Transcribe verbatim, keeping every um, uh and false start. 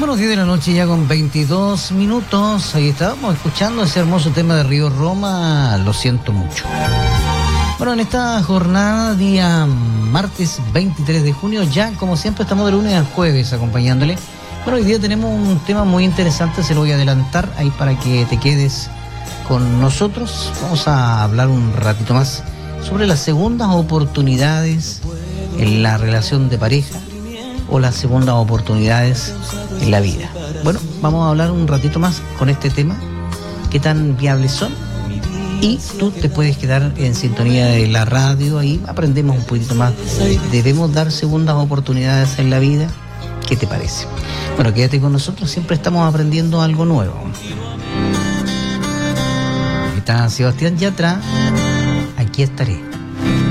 Bueno, diez de la noche ya con veintidós minutos. Ahí estábamos escuchando ese hermoso tema de Río Roma, Lo siento mucho. Bueno, en esta jornada, día martes veintitrés de junio, ya como siempre estamos de lunes al jueves acompañándole. Bueno, hoy día tenemos un tema muy interesante, se lo voy a adelantar ahí para que te quedes con nosotros. Vamos a hablar un ratito más sobre las segundas oportunidades en la relación de pareja o las segundas oportunidades en la vida. Bueno, vamos a hablar un ratito más con este tema, qué tan viables son, y tú te puedes quedar en sintonía de la radio, ahí aprendemos un poquito más. ¿Debemos dar segundas oportunidades en la vida? ¿Qué te parece? Bueno, quédate con nosotros, siempre estamos aprendiendo algo nuevo. Está Sebastián Yatra, aquí estaré.